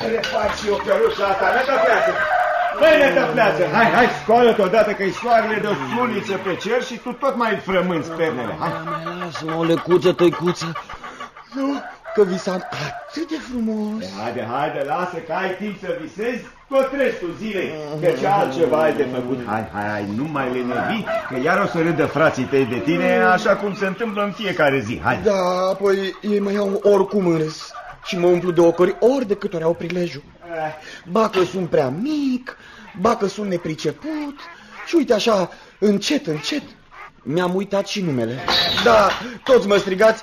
le faci și eu căruța asta, netăpleață. Băi, netăpleață, hai, scoală-te odată că-i soarele de o suliță pe cer și tu tot mai frămânți pernele. Hai. Lasă-mă o lecuță, tăicuță. Nu, că visam atât de frumos. Haide, lasă că ai timp să visezi tot restul zilei, că ce altceva ai de făcut. Hai, nu mai lenevi, că iar o să râdă frații tăi de tine, așa cum se întâmplă în fiecare zi. Hai. Da, apoi ei mă iau oricum în râs și mă umplu de ocări ori de câte ori au prilejul. Ba că sunt prea mic, ba că sunt nepriceput și uite așa, încet, mi-am uitat și numele. Da, toți mă strigați